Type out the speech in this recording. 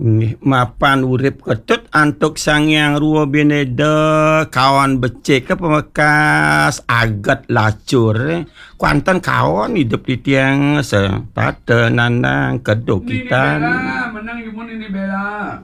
Nggih, mapan urip ketut antuk sangyang ruwa bineda kawan becik ke pemekas agat lacur. Kuantan kawan hidup di tiang sepata nanang kedok kita. Ini Bella, menang imun ini Bella.